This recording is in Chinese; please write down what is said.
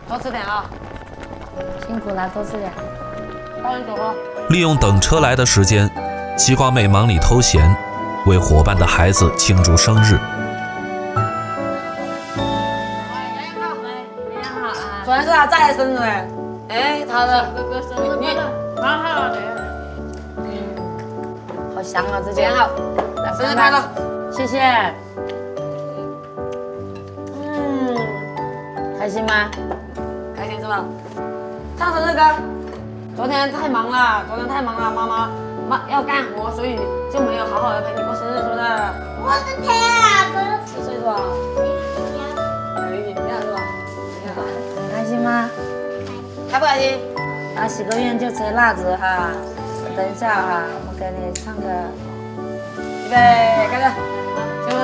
多吃点啊！ 辛苦了，多吃点。 高人酒喝。 利用等车来的时间，西瓜妹忙里偷闲，为伙伴的孩子庆祝生日。 昨天是他在的生日哎，哎，他的哥哥生日快乐，蛮好的。 好香啊，这件。 节好，生日快乐， 谢谢。开心吗？ 开心是吧？唱生日歌。昨天太忙了，妈妈要干活，所以就没有好好的陪你过生日，是不是？ 我的天啊，哥 10岁是吧？一样是吧？ 开心吗？ 开不开心？ 然后许个愿就吹蜡烛哈。等一下哈，我给你唱个。 预备，开始。